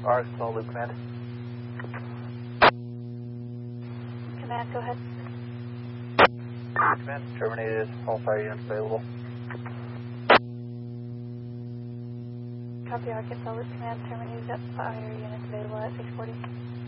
Arkansas, Loop Command. Command, go ahead. Command, terminated. All fire units available. Copy, Arkansas, Loop Command, terminated. Fire units available at 640.